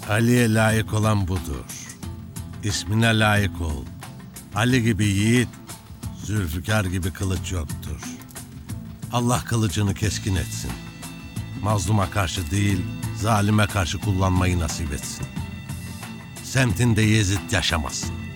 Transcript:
Ali'ye layık olan budur. İsmine layık ol. Ali gibi yiğit, Zülfikar gibi kılıç yoktur. Allah kılıcını keskin etsin. Mazluma karşı değil, zalime karşı kullanmayı nasip etsin. Semtinde Yezid yaşamasın.